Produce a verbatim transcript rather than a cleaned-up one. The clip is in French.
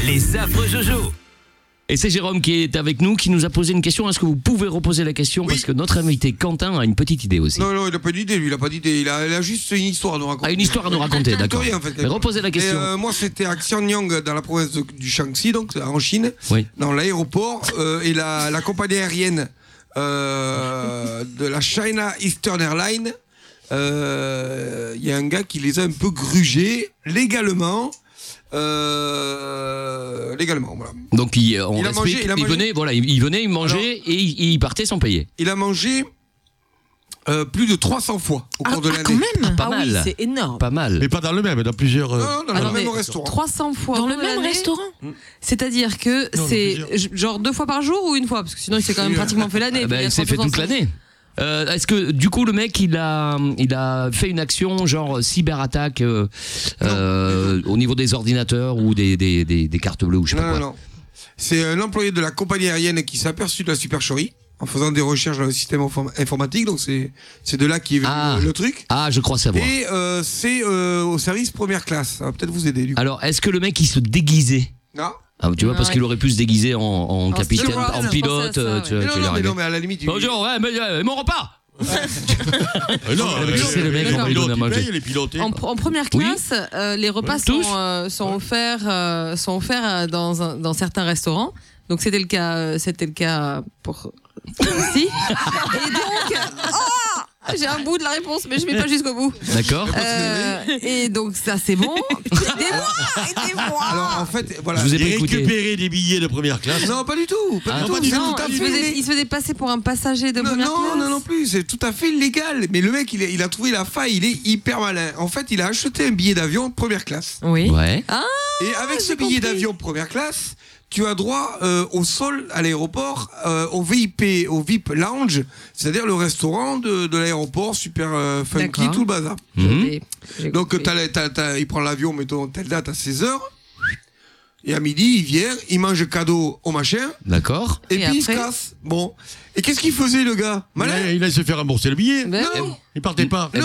Les affreux Jojo. Et c'est Jérôme qui est avec nous, qui nous a posé une question. Est-ce que vous pouvez reposer la question? Oui. Parce que notre invité Quentin a une petite idée aussi. Non, non, il n'a pas d'idée, lui, il n'a pas d'idée. Il a, il a juste une histoire à nous raconter. Ah, une histoire à nous raconter, d'accord. Rien, en fait, Mais reposez la question. Et, euh, moi, c'était à Xianyang, dans la province de- du Shaanxi, donc en Chine, Oui. dans l'aéroport, euh, et la, la compagnie aérienne euh, de la China Eastern Airlines, euh, il y a un gars qui les a un peu grugés légalement. Euh, légalement, voilà. Donc il, on Il a explique, mangé, il a il mangé. venait, voilà, il, il venait, il mangeait Alors- et il, il partait sans payer. Il a mangé euh, plus de trois cents fois au Ah, cours de ah, l'année. quand même. Pas ah mal. oui, c'est énorme. Pas mal. Mais pas dans le même, dans plusieurs. euh, Non, non, dans Alors, le même mais restaurant. trois cents fois Dans le pendant même l'année. restaurant. C'est-à-dire que Non, c'est dans plusieurs. genre deux fois par jour ou une fois? Parce que sinon il s'est quand même pratiquement fait l'année. Eh ben, Puis il s'est y a fait trente toute jours l'année. Euh, Est-ce que du coup le mec il a il a fait une action genre cyberattaque euh, euh, au niveau des ordinateurs ou des, des, des, des cartes bleues ou je sais Non, pas non, quoi. non. C'est un employé de la compagnie aérienne qui s'est aperçu de la supercherie en faisant des recherches dans le système inform- informatique. Donc c'est c'est de là qui est venu Ah. le, le truc. Ah, je crois savoir. Et euh, c'est euh, au service première classe. Ça va peut-être vous aider du coup. Alors est-ce que le mec il se déguisait? Non. Ah, tu vois, parce Ouais. qu'il aurait pu se déguiser en, en capitaine, steward, en je pensais pilote. à ça, euh, ouais. tu, Mais tu non, l'aurais non, mais, dit. non, mais à la limite. il- Bonjour, ouais, mais, euh, mon repas. euh, non, mais c'est le mec qui les va lui pilotes, donner à ils manger. payent, les pilotés. En, en première Oui. classe, euh, les repas Ouais. sont, Tous. euh, sont offerts, euh, sont offerts euh, dans, un- dans certains restaurants. Donc c'était le cas, euh, c'était le cas pour ici. Et donc, oh, j'ai un bout de la réponse, mais je vais pas jusqu'au bout. D'accord. Euh, et donc ça c'est bon. Aidez-moi, aidez-moi. Alors en fait, voilà. Je vous ai pas Et écouté. récupérer des billets de première classe. Non, pas du tout. Pas Ah, du tout. pas du c'est tout. Non, tout à il se, fait faisait, lé- il se faisait passer pour un passager de Non, première non, classe. non, non plus, c'est tout à fait légal. Mais le mec, il a, il a trouvé la faille, il est hyper malin. En fait, il a acheté un billet d'avion première classe. Oui. Ouais. Et avec ce j'ai billet compris. d'avion première classe, tu as droit euh, au sol à l'aéroport, euh, au V I P, au V I P lounge, c'est-à-dire le restaurant de, de l'aéroport, super euh, funky, D'accord. tout le bazar. Mhm. J'ai- j'ai Donc compris. t'as, la- t'as- t'as- il prend l'avion, mettons, telle date à seize heures. Et à midi, il vient, il mange cadeau au machin, D'accord. et, Et puis il se après casse. Bon. Et qu'est-ce qu'il faisait, le gars? Il Malin. allait- il allait se faire rembourser le billet. Ben Non. oui. Il partait pas. Eh ben,